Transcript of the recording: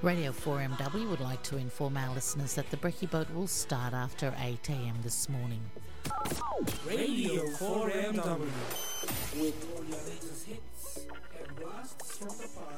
Radio 4MW would like to inform our listeners that the brekkie boat will start after 8 a.m. this morning. Radio 4MW with all your latest hits and blasts from the past.